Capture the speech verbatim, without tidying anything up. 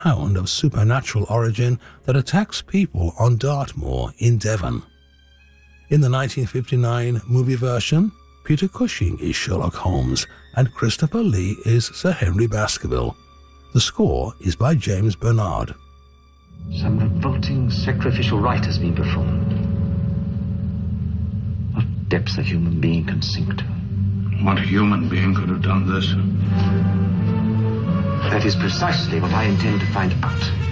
hound of supernatural origin that attacks people on Dartmoor in Devon. In the nineteen fifty-nine movie version, Peter Cushing is Sherlock Holmes and Christopher Lee is Sir Henry Baskerville. The score is by James Bernard. Some revolting sacrificial rite has been performed. What depths a human being can sink to? What human being could have done this? That is precisely what I intend to find out.